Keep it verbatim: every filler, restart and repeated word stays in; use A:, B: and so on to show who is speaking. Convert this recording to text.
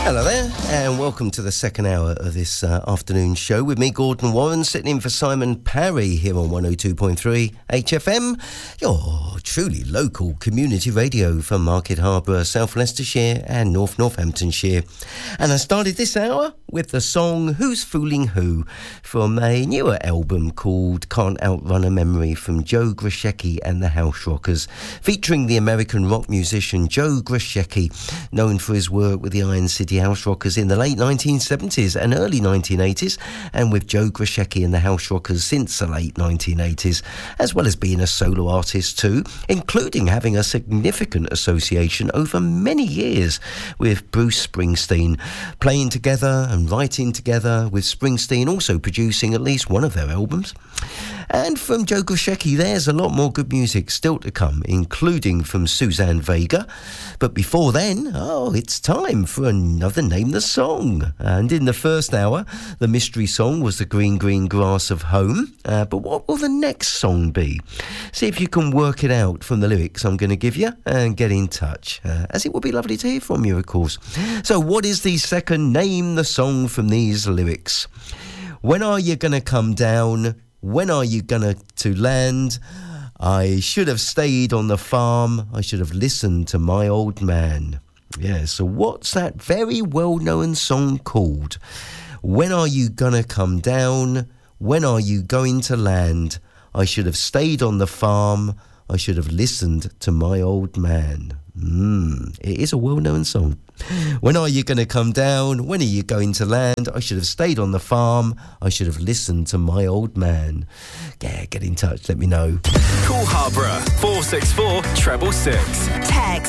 A: Hello there, and welcome to the second hour of this uh, afternoon show with me, Gordon Warren, sitting in for Simon Parry here on one oh two point three H F M, your truly local community radio for Market Harborough, South Leicestershire and North Northamptonshire. And I started this hour with the song Who's Fooling Who from a newer album called Can't Outrun a Memory from Joe Grushecky and the House Rockers, featuring the American rock musician Joe Grushecky, known for his work with the Iron City House Rockers in the late nineteen seventies and early nineteen eighties, and with Joe Grushecky and the House Rockers since the late nineteen eighties, as well as being a solo artist too, including having a significant association over many years with Bruce Springsteen, playing together and writing together, with Springsteen also producing at least one of their albums. And from Joe Grushecky, there's a lot more good music still to come, including from Suzanne Vega. But before then, oh, it's time for another Name the Song. And in the first hour, the mystery song was The Green Green Grass of Home. Uh, but what will the next song be? See if you can work it out from the lyrics I'm going to give you and get in touch, uh, as it will be lovely to hear from you, of course. So what is the second Name the Song from these lyrics? When are you going to come down? When are you gonna to land? I should have stayed on the farm. I should have listened to my old man. Yeah, so what's that very well-known song called? When are you gonna come down? When are you going to land? I should have stayed on the farm. I should have listened to my old man. Mm, it is a well-known song. When are you going to come down? When are you going to land? I should have stayed on the farm. I should have listened to my old man. Yeah, get in touch. Let me know.
B: Call Harborough four six four, treble six.
C: Text